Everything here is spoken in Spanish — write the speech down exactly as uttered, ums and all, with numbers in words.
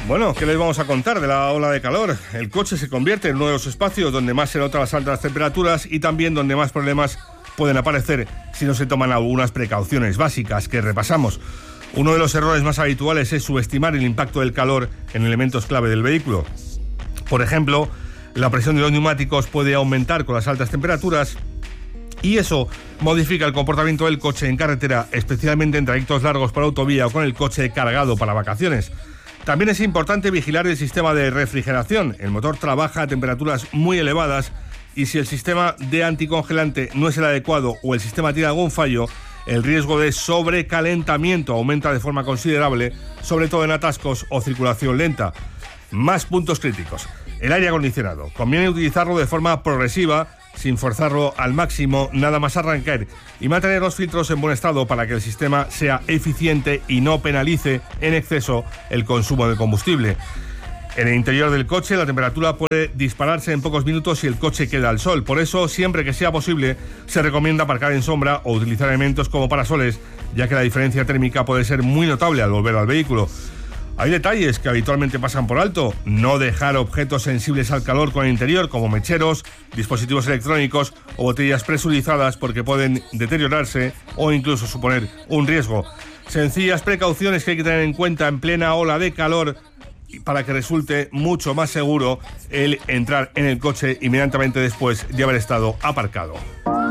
Bueno, ¿qué les vamos a contar de la ola de calor? El coche se convierte en uno de los espacios donde más se notan las altas temperaturas y también donde más problemas pueden aparecer si no se toman algunas precauciones básicas que repasamos. Uno de los errores más habituales es subestimar el impacto del calor en elementos clave del vehículo. Por ejemplo, la presión de los neumáticos puede aumentar con las altas temperaturas y eso modifica el comportamiento del coche en carretera, especialmente en trayectos largos por autovía o con el coche cargado para vacaciones. También es importante vigilar el sistema de refrigeración. El motor trabaja a temperaturas muy elevadas y si el sistema de anticongelante no es el adecuado o el sistema tiene algún fallo, el riesgo de sobrecalentamiento aumenta de forma considerable, sobre todo en atascos o circulación lenta. Más puntos críticos. El aire acondicionado. Conviene utilizarlo de forma progresiva, sin forzarlo al máximo, nada más arrancar, y mantener los filtros en buen estado para que el sistema sea eficiente y no penalice en exceso el consumo de combustible. En el interior del coche la temperatura puede dispararse en pocos minutos si el coche queda al sol. Por eso, siempre que sea posible, se recomienda aparcar en sombra o utilizar elementos como parasoles, ya que la diferencia térmica puede ser muy notable al volver al vehículo. Hay detalles que habitualmente pasan por alto. No dejar objetos sensibles al calor con el interior, como mecheros, dispositivos electrónicos o botellas presurizadas, porque pueden deteriorarse o incluso suponer un riesgo. Sencillas precauciones que hay que tener en cuenta en plena ola de calor para que resulte mucho más seguro el entrar en el coche inmediatamente después de haber estado aparcado.